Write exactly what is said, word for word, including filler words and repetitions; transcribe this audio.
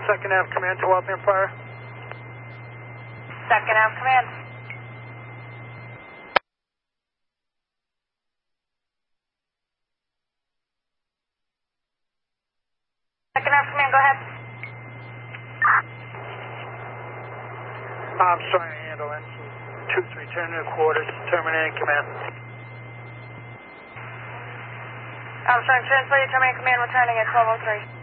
Second Ave Command to Waltham Fire. Second Ave Command. Second Ave Command, go ahead. I'm trying to handle it. two three, turn to quarters, terminating command. I'm trying to translate your terminating command, returning at twelve oh three.